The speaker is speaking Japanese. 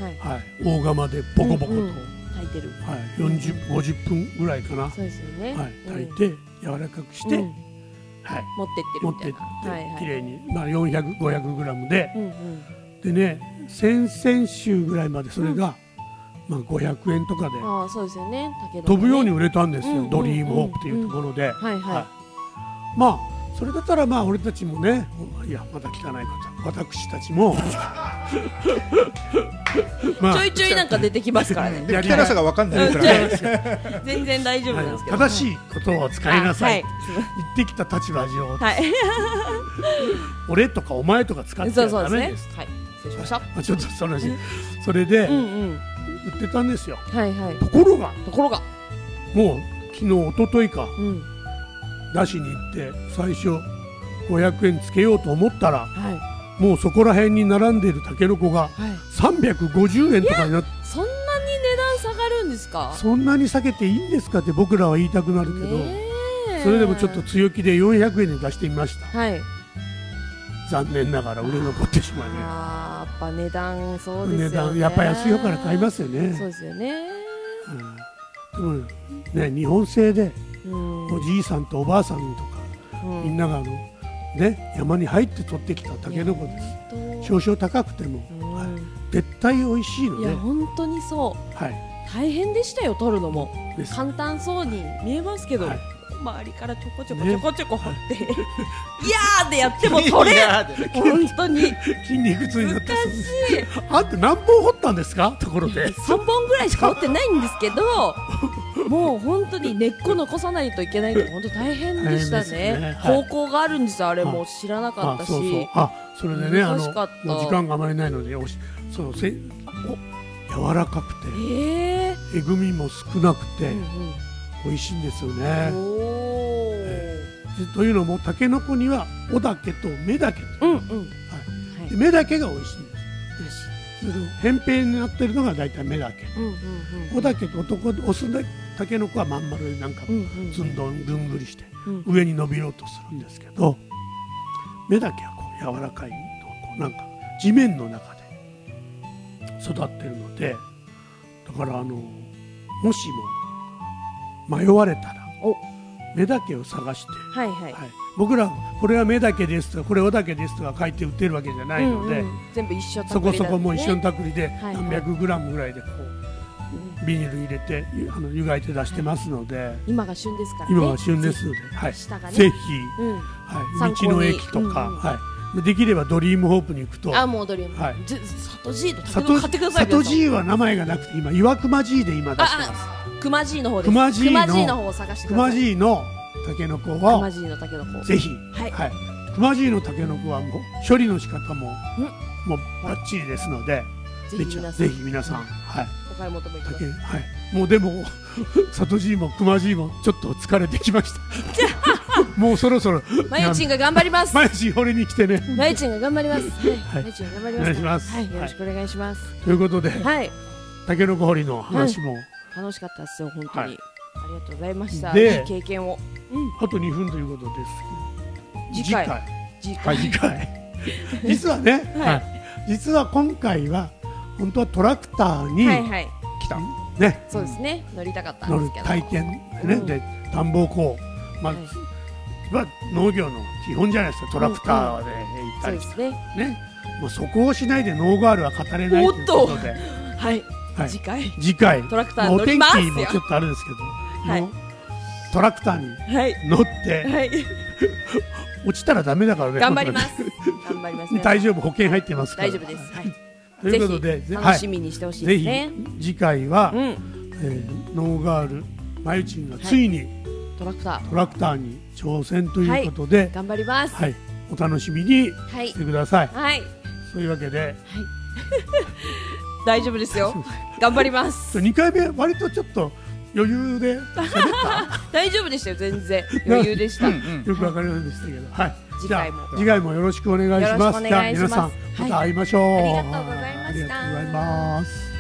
大釜でボコボコと、 炊いてる、 50分ぐらいかな、 そうですよね、 炊いて柔らかくして、 持ってってるみたいな、 きれいに、400、500グラムで、でね、先々週ぐらいまでそれが、500円とかでそうですよね、 飛ぶように売れたんですよ、ドリームホープというところで。それだったら俺たちもね、いやまだ汚いこと、私たちもちょいちょいなんか出てきますからね。 汚さが分かんないから全然大丈夫なんですけど、 正しいことを使いなさいって言ってきた立場上、俺とかお前とか使ってはダメです。 失礼しました。 ちょっとそれで売ってたんですよ。ところがもう昨日一昨日か出しに行って最初500円つけようと思ったら、もうそこら辺に並んでいるタケノコが350円とかになって、 そんなに値段下がるんですか？ そんなに下げていいんですかって僕らは言いたくなるけど、それでもちょっと強気で400円で出してみました。残念ながら売れ残ってしまいね。 やっぱ値段、そうですよね。 値段やっぱ安いから買いますよね。 そうですよね。 でもね、日本製でおじいさんとおばあさんとか、みんなが山に入って取ってきたタケノコです。少々高くても絶対美味しいので。 いや本当にそう。大変でしたよ、取るのも。簡単そうに見えますけど、周りからちょこちょこ掘っていやーでやっても取れ本当に筋肉痛になったそうです。あんた何本掘ったんですか？ところで 3本ぐらいしか掘ってないんですけど、もう本当に根っこ残さないといけないって本当大変でしたね。方向があるんですよ、あれも知らなかったし。 それでね、もう時間があまりないので、柔らかくてえぐみも少なくて美味しいんですよね。というのもタケノコにはおだけと芽だけ、芽だけが美味しいんです。扁平になってるのがだいたい芽だけ、おだけとオスタケノコはまん丸でなんかずんどんぐんぐりして上に伸びようとするんですけど、芽だけはこう柔らかいとなんか地面の中で育ってるので、だからもしも迷われたら芽だけを探して、僕らこれは芽だけですとかこれおだけですとか書いて売ってるわけじゃないので、 全部一緒そこそこもう一緒のたくりで何百グラムぐらいでこうビニール入れて湯がいて出してますので、 今が旬ですからね。 今が旬ですので、ぜひ道の駅とかできればドリームホープに行くと、 もうドリーム、サトジーとタケノコ買ってください。 サトジーは名前がなくて今岩熊ジーで今出してます。 クマジーの方です。 クマジーの方を探してください。 クマジーのタケノコはぜひ、クマジーのタケノコはもう処理の仕方ももうバッチリですので、ぜひ皆さんお買い求めください。 もうでもサトジーもクマジーもちょっと疲れてきました。もうそろそろまゆちんが頑張ります。 まゆちん掘りに来てね。 まゆちんが頑張ります。まゆちんが頑張ります。 お願いします。 よろしくお願いします。 ということで、タケノコ掘りの話も楽しかったですよ、本当に。ありがとうございました。いい経験を。 あと2分ということです。 次回。 実はね、実は今回は本当はトラクターに来たね。 そうですね。乗りたかったんですけど。 体験ね、で田んぼをこう農業の基本じゃないですか、トラクターで行ったりしてね。もうそこをしないでノーガールは語れないということで、次回トラクター乗りますよ。 お天気もちょっとあるんですけど、トラクターに乗って落ちたらダメだからね。 頑張ります。頑張ります。 大丈夫、保険入ってますから。 大丈夫です。 ということで楽しみにしてほしいですね。 ぜひ次回はノーガールまゆちんがついにトラクターに挑戦ということで頑張ります。 お楽しみにしてください。そういうわけで大丈夫ですよ。頑張ります。 2回目割とちょっと余裕で喋った。 大丈夫でしたよ、全然余裕でした。 よくわかりませんでしたけど、次回もよろしくお願いします。じゃあ皆さんまた会いましょう。 ありがとうございました。 ありがとうございます。